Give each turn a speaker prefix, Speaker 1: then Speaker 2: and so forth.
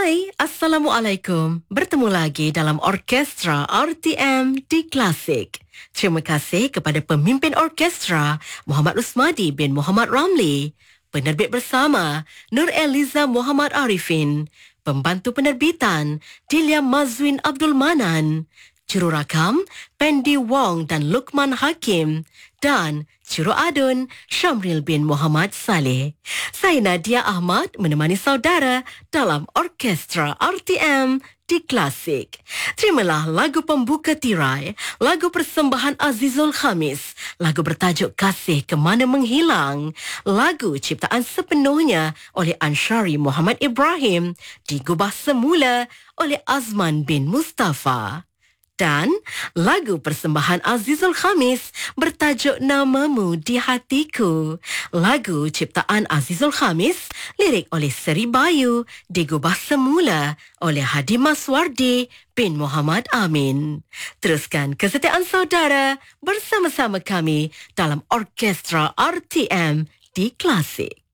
Speaker 1: Hai, Assalamualaikum. Bertemu lagi dalam Orkestra RTM di Klasik. Terima kasih kepada pemimpin orkestra Muhammad Usmadi bin Muhammad Ramli, penerbit bersama Nur Eliza Muhammad Arifin, pembantu penerbitan Dilia Mazwin Abdul Manan, jururakam Pendi Wong dan Lukman Hakim, dan Juru Adun Syamril bin Muhammad Saleh. Saya Nadia Ahmad menemani saudara dalam Orkestra RTM di Klasik. Terimalah lagu pembuka tirai, lagu persembahan Azizul Khamis, lagu bertajuk Kasih ke Mana Menghilang, lagu ciptaan sepenuhnya oleh Ansyari Muhammad Ibrahim, digubah semula oleh Azman bin Mustafa. Dan lagu persembahan Azizul Khamis bertajuk Namamu di Hatiku. Lagu ciptaan Azizul Khamis, lirik oleh Seri Bayu, digubah semula oleh Hadi Maswardi bin Muhammad Amin. Teruskan kesetiaan saudara bersama-sama kami dalam Orkestra RTM di Klasik.